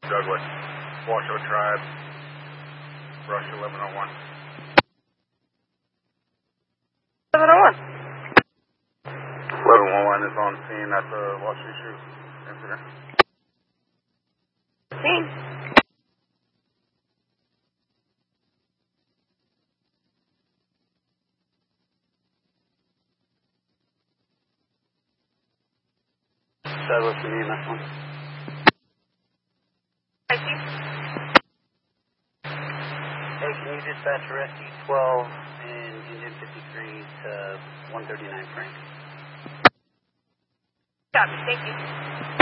Douglas, Washoe Tribe, Rush 1101. 1101. 1101 is on scene at the Washoe shoot incident. Scene. Douglas, you need that one? Thank you. Hey, can you dispatch Rescue 12 and Engine 53 to 139 Frank? Copy, thank you.